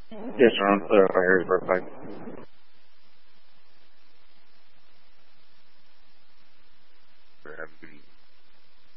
Yes, sir. On clarify here, verify. Have a good evening.